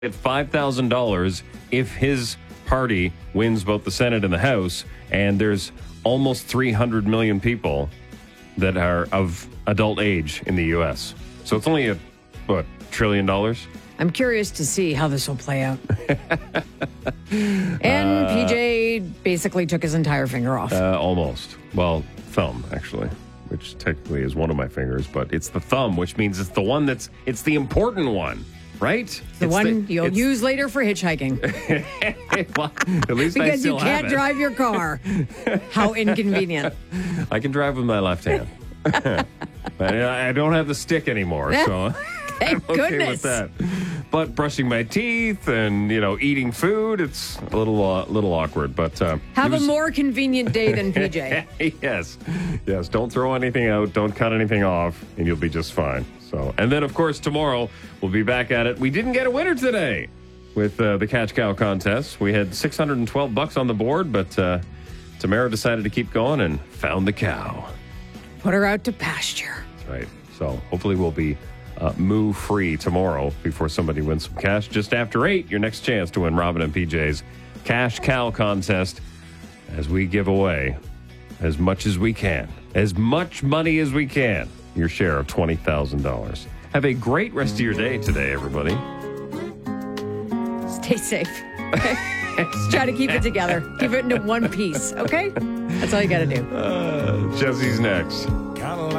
at $5,000 if his party wins both the Senate and the House, and there's almost 300 million people that are of adult age in the U.S. So it's only $1 trillion? I'm curious to see how this will play out. And PJ basically took his entire finger off. Almost. Well, thumb, actually, which technically is one of my fingers, but it's the thumb, which means it's the one it's the important one. Right? The one you'll use later for hitchhiking. Well, at least because I still you can't have it. drive your car. How inconvenient. I can drive with my left hand. I don't have the stick anymore, so Thank I'm okay goodness. with that. But brushing my teeth and, eating food, it's a little awkward. But Have a more convenient day than PJ. Yes. Don't throw anything out. Don't cut anything off, and you'll be just fine. So, and then, of course, tomorrow we'll be back at it. We didn't get a winner today with the Catch Cow contest. We had $612 on the board, but Tamara decided to keep going and found the cow. Put her out to pasture. That's right. So hopefully we'll be moo free tomorrow before somebody wins some cash. Just after 8, your next chance to win Robin and PJ's Cash Cow contest as we give away as much as we can, as much money as we can. Your share of $20,000. Have a great rest of your day today, everybody. Stay safe. Okay? Just try to keep it together. Keep it into one piece, okay? That's all you got to do. Jesse's next.